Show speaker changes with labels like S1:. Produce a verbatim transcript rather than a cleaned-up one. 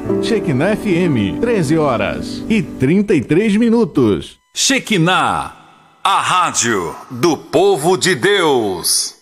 S1: Shekinah F M, treze horas e trinta e três minutos.
S2: Shekinah, a rádio do povo de Deus.